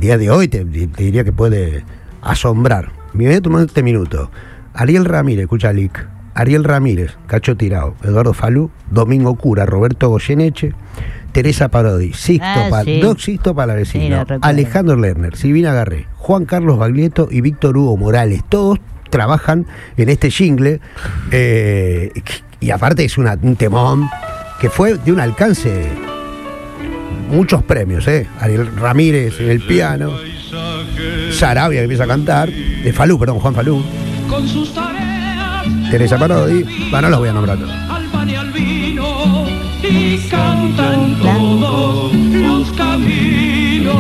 día de hoy te diría que puede asombrar. Me voy a tomar este minuto. Ariel Ramírez, escucha Lic. Ariel Ramírez, Cacho Tirao, Eduardo Falú, Domingo Cura, Roberto Goyeneche, Teresa Parodi, Sixto Palavecino, Alejandro Lerner, Silvina Garré, Juan Carlos Baglietto y Víctor Hugo Morales. Todos trabajan en este jingle y aparte es un temón que fue de un alcance, muchos premios, Ariel Ramírez en el piano, Sarabia que empieza a cantar, Juan Falú, con sus tareas, Teresa Parodi, no los voy a nombrar todos. Alban y Albino, y cantan todos los caminos.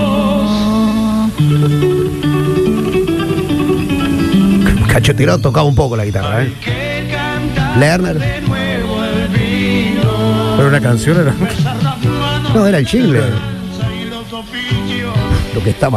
Cacho Tirao tocaba un poco la guitarra, Lerner. Pero una canción era. No, era el jingle. Lo que estaba.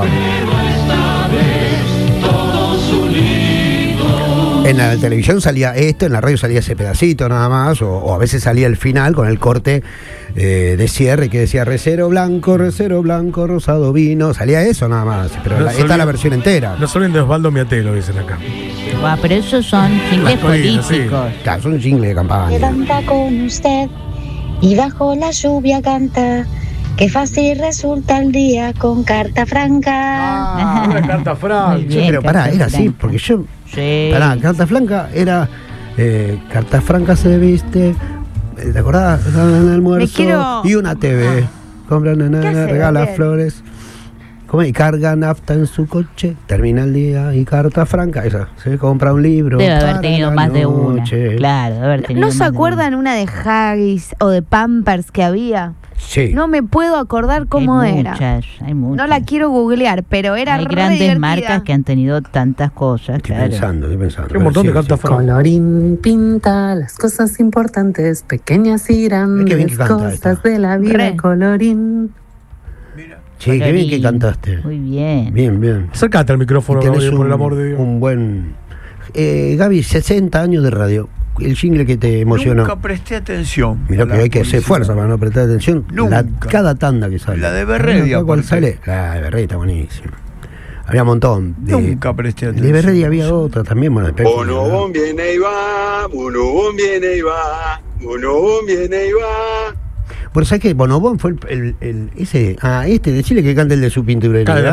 En la televisión salía esto, en la radio salía ese pedacito nada más, o a veces salía el final con el corte de cierre que decía recero blanco, rosado vino. Salía eso nada más, pero esta es la versión entera. No se olviden de Osvaldo Miatelo, dicen acá. Pero esos son jingles políticos. Sí. Claro, son jingles de campaña. Levanta con usted y bajo la lluvia canta. Qué fácil resulta el día con carta franca. Una carta franca. Pero pará, era así, porque yo... Sí. Pará, carta franca era... carta franca se viste... ¿Te acordás? En el almuerzo y una TV. Compran, regala flores. Y carga nafta en su coche. Termina el día y carta franca. Esa, se compra un libro. Debe haber tenido más de una. Claro, debe haber tenido. ¿No se acuerdan una de Haggis o de Pampers que había? Sí. No me puedo acordar cómo era. Hay muchas. No la quiero googlear, pero era Hay re grandes divertida. marcas que han tenido tantas cosas. Estoy Claro. pensando. Hay un montón de cartas franca. Colorín pinta las cosas importantes, pequeñas y grandes cosas de la vida. Colorín. Sí, qué bien que cantaste. Muy bien. Bien. Acércate al micrófono, Gaby, por el amor de Dios. Un buen... Gaby, 60 años de radio. El jingle que te emocionó. Nunca presté atención. Mirá que hay que hacer fuerza para no prestar atención. Cada tanda que sale. La de Berredia. ¿Cuál sale? La de Berredia está buenísima. Había un montón. Nunca presté atención. De Berredia había otra también. Bueno, Bonobón viene y va, Bonobón viene y va, Bonobón viene y va. Bueno, ¿sabes qué? Bonobón fue este, decirle que canta el de su pinturería.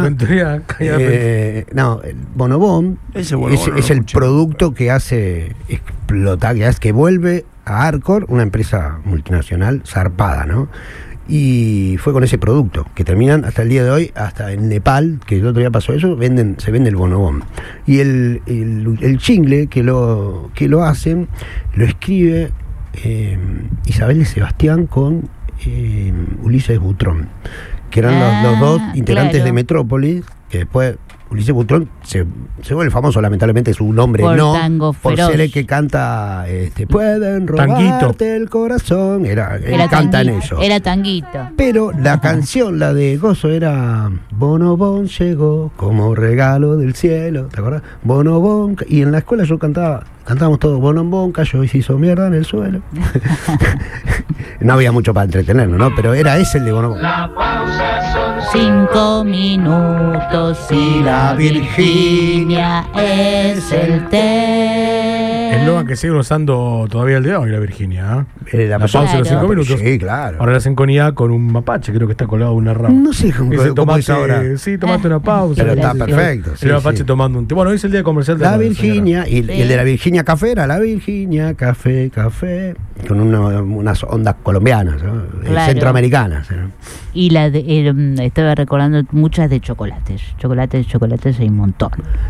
No, el Bonobón es el producto que hace explotar, que vuelve a Arcor, una empresa multinacional zarpada, ¿no? Y fue con ese producto, que terminan hasta el día de hoy, hasta en Nepal, que el otro día pasó eso, se vende el Bonobón. Y el jingle que lo hacen, lo escribe Isabel de Sebastián con Ulises Butrón, que eran los dos integrantes de Metrópolis, que después Ulises Butrón se vuelve famoso, lamentablemente su nombre por no, Tango por Feroz. ser el que canta pueden robarte Tanguito. el corazón, era cantan eso. Era Tanguito. Pero la canción, la de Gozo, era Bonobón llegó como regalo del cielo, ¿te acuerdas? Bonobón, y en la escuela cantábamos todos, Bonobón cayó y se hizo mierda en el suelo. No había mucho para entretenernos, ¿no? Pero era ese el de Bonobón. La pausa son 5 minutos y la Virginia es el té. Eslogan que siguen usando todavía el día de hoy, la Virginia. La pausa de los 5 minutos. Sí, claro. Ahora la hacen con IA con un mapache, creo que está colgado en una rama. No sé cómo es ahora. Sí, tomate una pausa. Pero está perfecto. El mapache tomando un té. Bueno, hoy es el día comercial de la Virginia. Y el de la Virginia Café era la Virginia Café, con unas ondas colombianas, ¿no? Claro. Centroamericanas, ¿no? Y la de, estaba recordando muchas de chocolates hay un montón.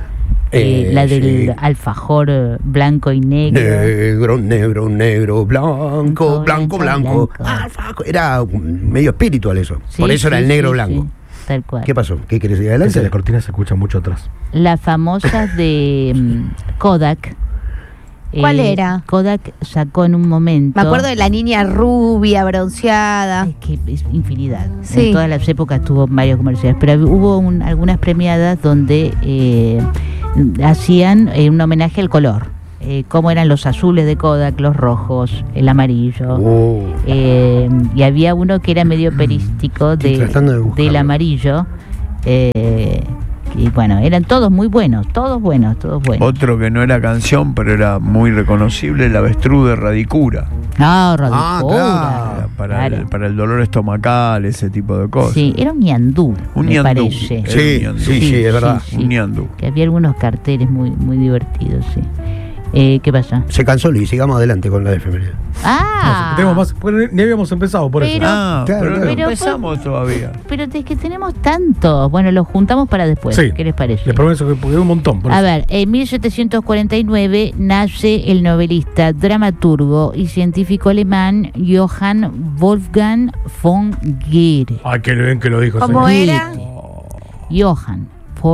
La del alfajor blanco y negro. Negro, blanco. Alfajor. Era medio espiritual eso. Sí, por eso era el negro blanco. Sí, tal cual. ¿Qué pasó? ¿Qué querés ir adelante? La cortina se escucha mucho atrás. Las famosas de Kodak. ¿Cuál era? Kodak sacó en un momento. Me acuerdo de la niña rubia, bronceada. Es que es infinidad. Sí. En todas las épocas tuvo varios comerciales, pero hubo algunas premiadas donde hacían un homenaje al color. Cómo eran los azules de Kodak, los rojos, el amarillo. Y había uno que era medio perístico del amarillo. Y bueno, eran todos muy buenos, todos buenos. Otro que no era canción, pero era muy reconocible, el avestruz de Radicura. No, Radicura. Claro. Para el dolor estomacal, ese tipo de cosas. Sí, era un ñandú, me parece. Sí, es verdad. Un ñandú. Que había algunos carteles muy, muy divertidos, sí. ¿Qué pasa? Se cansó Luis, sigamos adelante con la efeméride. Tenemos más, ni habíamos empezado por eso. Pero empezamos todavía. Pero es que tenemos tantos. Bueno, los juntamos para después. Sí. ¿Qué les parece? Les prometo que porque hay un montón. A ver, en 1749 nace el novelista, dramaturgo y científico alemán Johann Wolfgang von Goethe. Ay, qué bien que lo dijo. ¿Cómo era? Johann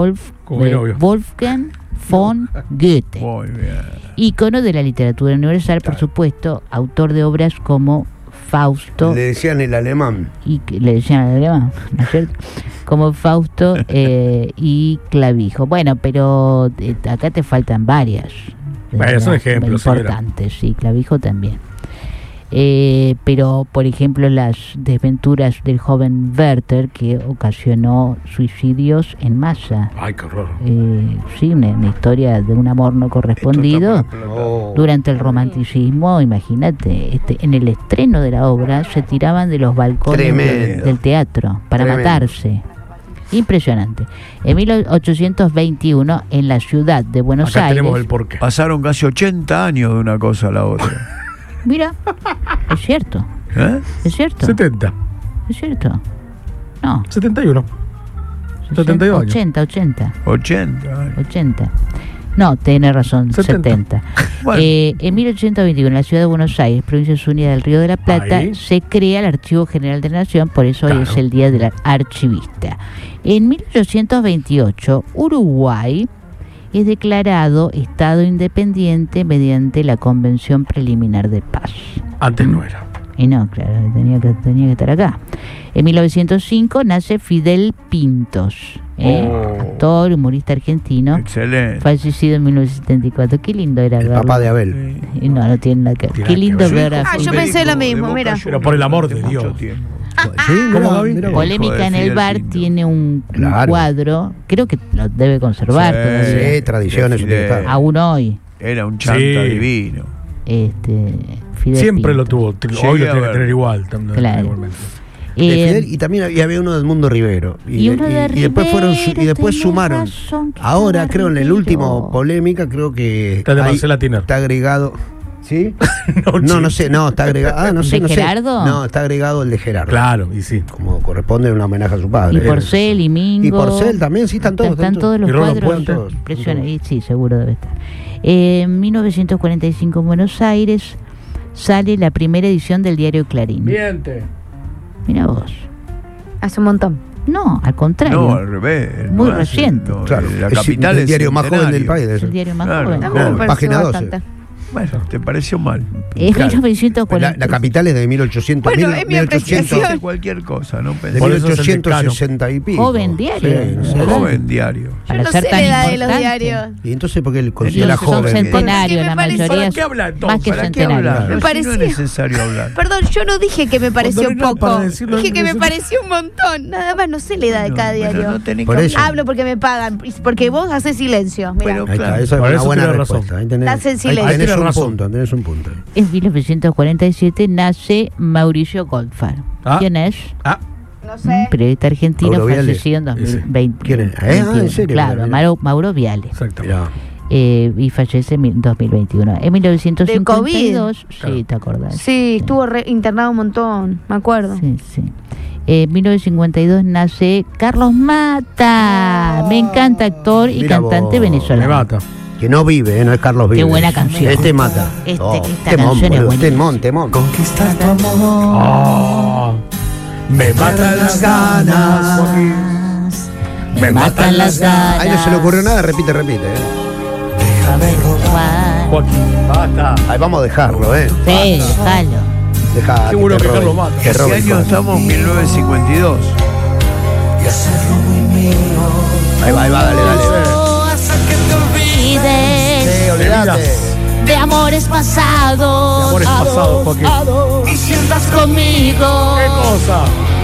Wolfgang von Goethe. Muy bien. Ícono de la literatura universal, por supuesto, autor de obras como Fausto. Le decían el alemán. Le decían el alemán, ¿no es cierto? Como Fausto y Clavijo. Bueno, pero acá te faltan varias. Son ejemplos. Importantes, sí, Clavijo también. Pero, por ejemplo, las desventuras del joven Werther, que ocasionó suicidios en masa. Ay, qué horror. Sí, una historia de un amor no correspondido durante el romanticismo. Imagínate, en el estreno de la obra se tiraban de los balcones del teatro para matarse. Impresionante. En 1821, en la ciudad de Buenos Aires. Tenemos el porqué. Pasaron casi 80 años de una cosa a la otra. Mira, es cierto. Es cierto. 70. Es cierto. No. 71. 72 años. 80. No, tiene razón, 70. Bueno. En 1821, en la ciudad de Buenos Aires, Provincias Unidas del Río de la Plata, se crea el Archivo General de la Nación, por eso hoy es el Día del Archivista. En 1828, Uruguay es declarado Estado independiente mediante la Convención Preliminar de Paz. Antes no era. Y no, claro, tenía que estar acá. En 1905 nace Fidel Pintos, actor, humorista argentino. Excelente. Fallecido en 1974. Qué lindo era verlo. El papá de Abel. No tiene nada que ver. Qué lindo ver a yo pensé lo mismo, mira. Pero por el amor de Dios. ¿Cómo, Gaby? Polémica en el bar tiene un cuadro, creo que lo debe conservar todavía. Sí, tradiciones. Aún hoy. Era un chanta divino. Fidel siempre Pintos. lo tuvo. Hoy lo tiene que tener igual. Claro. Igualmente. Fidel, y también había uno de Edmundo Rivero. Y después sumaron. Ahora, creo, en el último polémica, creo que está agregado. ¿Sí? No sé, está agregado. No sé. Gerardo? No, está agregado el de Gerardo. Claro, y sí. Como corresponde un homenaje a su padre. Y Porcel, y Mingo. Y Porcel también, sí, están todos. Están todos los cuadros. Impresionante. Sí, seguro debe estar. En 1945, en Buenos Aires, sale la primera edición del diario Clarín. Miente. Mira vos. Hace un montón. No, al contrario. No, al revés. Muy reciente. Claro, La capital es el diario más joven del país. Es el diario más joven. Página 12. Bueno, te pareció mal. En 1940. La capital es de 1800. Bueno, es mi apreciación. Cualquier cosa, ¿no? De 1860 y pico. Joven diario. Sí, joven diario. Yo no sé la edad de los diarios. Y entonces, ¿por qué él considera son joven? centenarios, la mayoría. ¿Para qué habla entonces? Más que ¿Para qué centenarios. hablar? Me parecía. No es necesario hablar. Perdón, yo no dije que me pareció poco. Dije que me pareció pareció un montón. Nada más, no sé la edad de cada diario. Por eso. Hablo porque me pagan. Porque vos haces silencio. Mirá. Pero Ahí está, claro. esa es Por una eso buena tiene respuesta. Ahí Estás en silencio. tenés un razón. punto, tenés un punto. En 1947 nace Mauricio Goldfarb. ¿Quién es? No sé. Periodista argentino, Mauro Viale. fallecido en 2020. ¿Quién es? ¿En serio? Claro, Mauro Viale. Exacto. Y fallece en 2021. En 1952, sí, ¿te acordás? Sí, estuvo internado un montón, me acuerdo. Sí. En 1952 nace Carlos Mata. Me encanta, actor y cantante venezolano. Me mata. Que no vive, no es Carlos Vives. Qué buena canción. Este mata. Esta temón, canción es boludo, buena. temón. Conquistar tu amor. Me matan las ganas. Me matan las ganas. Ahí no se le ocurrió nada, repite. Déjame robar. Joaquín, basta. Ahí vamos a dejarlo, Sí, déjalo. Deja Qué bueno que Carlos mata. ¿Qué año estamos? 1952. Ahí va, dale. Hasta que te olvides Sí, olvídate. de amores pasados. Amores pasados, Joaquín. Y sientas conmigo ¿Qué cosa?